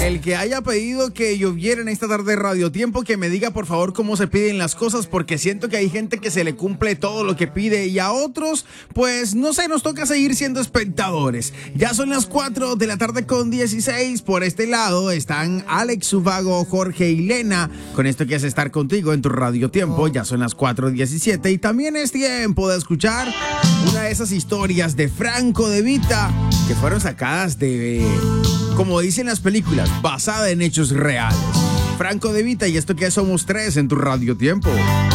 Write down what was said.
El que haya pedido que lloviera en esta tarde de Radio Tiempo, que me diga por favor cómo se piden las cosas, porque siento que hay gente que se le cumple todo lo que pide y a otros, pues no sé, nos toca seguir siendo espectadores. Ya son las 4 de la tarde con 16. Por este lado están Alex Ubago, Jorge y Lena, con esto que es estar contigo en tu Radio Tiempo. Ya son las 4:17 y también es tiempo de escuchar una de esas historias de Franco De Vita que fueron sacadas de, como dicen las películas, basada en hechos reales. Franco De Vita y esto que Somos Tres en tu Radio Tiempo.